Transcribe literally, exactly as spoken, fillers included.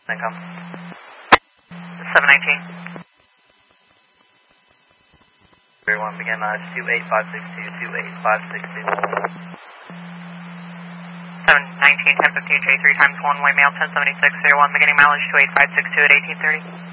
Then come. seven nineteen. Everyone begin uh, two eight five six two, two eight five six two. seven nineteen, ten fifteen, J three times one way mail, ten seventy-six, zero one, beginning mileage two eight five six two at eighteen thirty.